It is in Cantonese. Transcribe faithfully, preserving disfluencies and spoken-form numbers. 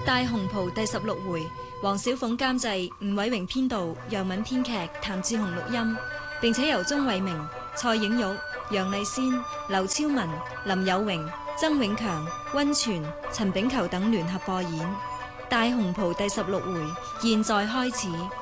大紅袍第十六回，黃小鳳監製，吳偉榮編導，楊敏編劇，譚志雄錄音，並且由鍾偉明、蔡影玉、楊麗仙、劉超文、林有榮、曾永強、溫泉、陳炳球等聯合播演。大紅袍第十六回，現在開始。